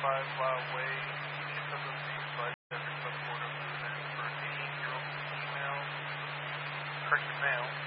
5 mile way east of the scene, by every subport of the event for 18-year-old female, correct, male.